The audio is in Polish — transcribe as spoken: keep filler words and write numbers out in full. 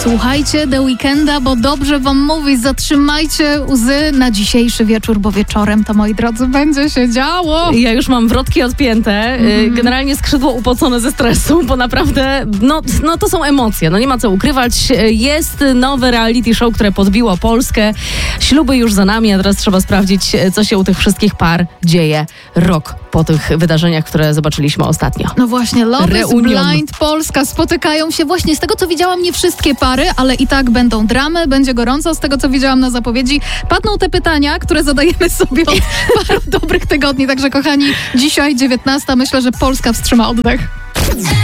Słuchajcie The Weekenda, bo dobrze wam mówić, zatrzymajcie łzy na dzisiejszy wieczór, bo wieczorem to, moi drodzy, będzie się działo. Ja już mam wrotki odpięte, mm. generalnie skrzydło upocone ze stresu, bo naprawdę, no, no to są emocje, no nie ma co ukrywać. Jest nowe reality show, które podbiło Polskę. Śluby już za nami, a teraz trzeba sprawdzić, co się u tych wszystkich par dzieje rok po tych wydarzeniach, które zobaczyliśmy ostatnio. No właśnie, Love Reunion. is Blind Polska. Spotykają się właśnie, z tego co widziałam, nie wszystkie pary, ale i tak będą dramy, będzie gorąco. Z tego co widziałam na zapowiedzi, padną te pytania, które zadajemy sobie od paru dobrych tygodni. Także kochani, dzisiaj dziewiętnasta, myślę, że Polska wstrzyma oddech.